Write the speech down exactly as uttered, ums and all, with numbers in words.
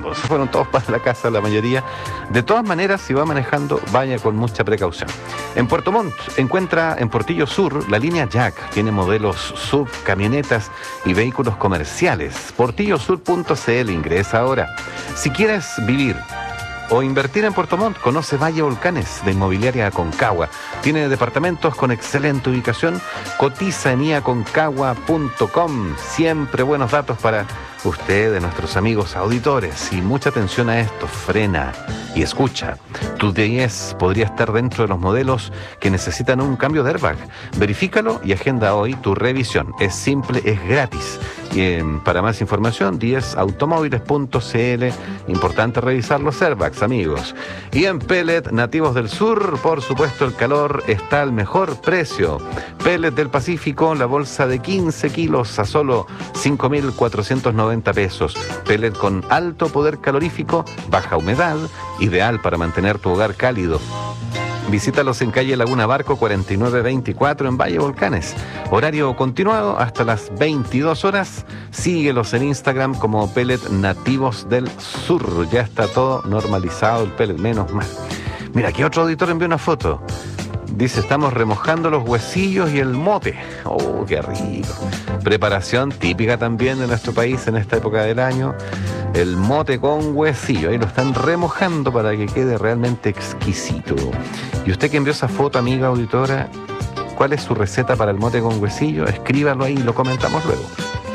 manejando. Se fueron todos para la casa, la mayoría. De todas maneras, si va manejando, vaya con mucha precaución. En Puerto Montt, encuentra en Portillo Sur la línea Jack. Tiene modelos sub, camionetas y vehículos comerciales. portillo sur punto c l, ingresa ahora. Si quieres vivir o invertir en Puerto Montt, conoce Valle Volcanes de Inmobiliaria Aconcagua. Tiene departamentos con excelente ubicación. Cotiza en i aconcagua punto com. Siempre buenos datos para ustedes, nuestros amigos auditores. Y mucha atención a esto, frena y escucha. Tu diez podría estar dentro de los modelos que necesitan un cambio de airbag. Verifícalo y agenda hoy tu revisión. Es simple, es gratis. Y, eh, para más información, diez automóviles punto c l. Importante revisar los airbags, amigos. Y en Pellet Nativos del Sur, por supuesto, el calor está al mejor precio. Pellet del Pacífico, la bolsa de quince kilos a solo cinco mil cuatrocientos noventa pesos. Pellet con alto poder calorífico, baja humedad, ideal para mantener tu hogar cálido. Visítalos en calle Laguna Barco cuarenta y nueve veinticuatro en Valle Volcanes. Horario continuado hasta las veintidós horas. Síguelos en Instagram como Pellet Nativos del Sur. Ya está todo normalizado el pellet, menos mal. Mira, aquí otro auditor envió una foto. Dice, estamos remojando los huesillos y el mote. Oh, qué rico. Preparación típica también de nuestro país en esta época del año. El mote con huesillo. Ahí lo están remojando para que quede realmente exquisito. Y usted que envió esa foto, amiga auditora, ¿cuál es su receta para el mote con huesillo? Escríbalo ahí y lo comentamos luego.